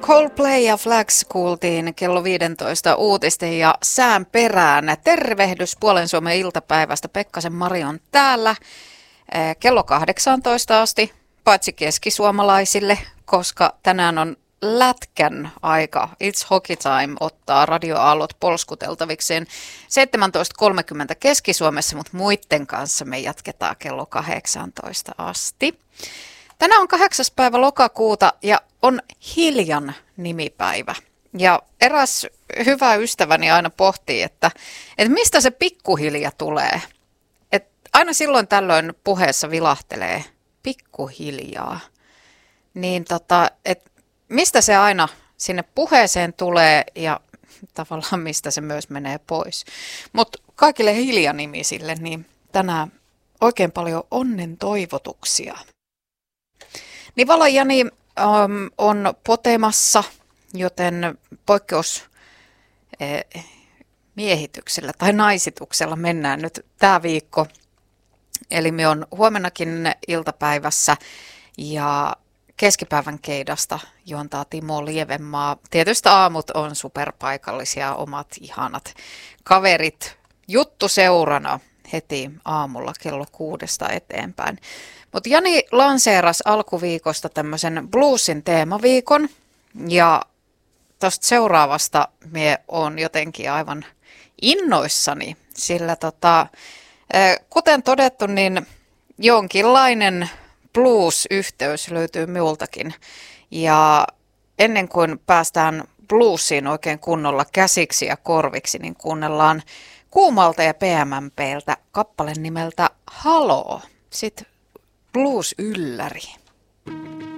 Coldplay ja Flags kuultiin kello 15 uutisten ja sään perään. Tervehdys Puolen Suomen iltapäivästä. Pekkasen Mari on täällä kello 18 asti, paitsi keskisuomalaisille, koska tänään on lätkän aika. It's hockey time ottaa radioaallot polskuteltavikseen 17.30 Keski-Suomessa, mutta muiden kanssa me jatketaan kello 18 asti. Tänään on 8. päivä lokakuuta ja on Hiljan nimipäivä. Ja eräs hyvä ystäväni aina pohtii, että mistä se pikkuhilja tulee. Et aina silloin tällöin puheessa vilahtelee pikkuhiljaa. Niin että mistä se aina sinne puheeseen tulee ja tavallaan mistä se myös menee pois. Mutta kaikille Hilja-nimisille niin tänään oikein paljon onnen toivotuksia. Nivala Jani on potemassa, joten poikkeusmiehityksellä tai naisituksella mennään nyt tämä viikko. Eli me on huomennakin iltapäivässä ja keskipäivän keidasta juontaa Timo Lievenmaa. Tietysti aamut on superpaikallisia, omat ihanat kaverit juttu seurana heti aamulla kello 6 eteenpäin. Mutta Jani lanseerasi alkuviikosta tämmöisen bluesin teemaviikon ja tuosta seuraavasta mie on jotenkin aivan innoissani, sillä kuten todettu, niin jonkinlainen blues-yhteys löytyy minultakin. Ja ennen kuin päästään bluesiin oikein kunnolla käsiksi ja korviksi, niin kuunnellaan Kuumalta ja PMMPltä kappale nimeltä Haloo. Sitten blues-ylläri.